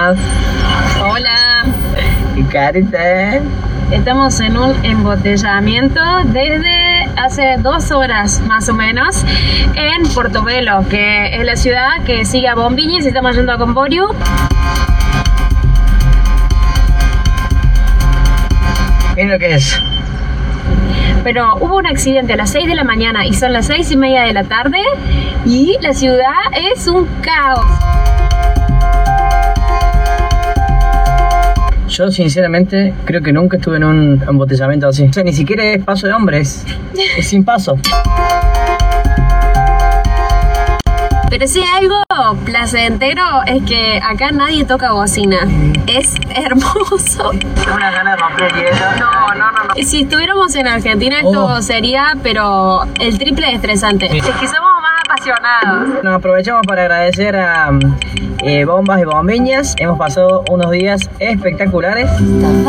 estás? Hola. ¿Qué carita? Estamos en un embotellamiento desde hace 2 horas más o menos en Portobelo, que es la ciudad que sigue a Bombiñas y estamos yendo a Camboriú. Miren lo que es. Pero hubo un accidente a las 6 de la mañana y son las 6:30 de la tarde y la ciudad es un caos. Yo sinceramente creo que nunca estuve en un embotellamiento así. O sea, ni siquiera es paso de hombres, es sin paso. Pero si hay algo placentero es que acá nadie toca bocina. Es hermoso. Tengo una gana de romper el hielo. No. Y si estuviéramos en Argentina esto sería, pero el triple de estresante. Es que somos más apasionados. Nos aprovechamos para agradecer a Bombas y Bombiñas. Hemos pasado unos días espectaculares.